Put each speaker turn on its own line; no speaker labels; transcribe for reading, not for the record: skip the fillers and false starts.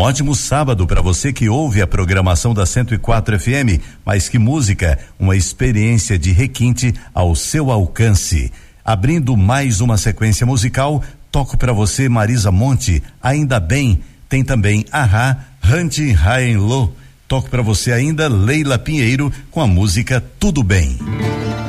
ótimo sábado para você que ouve a programação da 104 FM, mas que música, uma experiência de requinte ao seu alcance. Abrindo mais uma sequência musical, toco para você Marisa Monte, Ainda Bem, tem também Ahá, Hunting High and Low. Toco para você ainda Leila Pinheiro com a música Tudo Bem.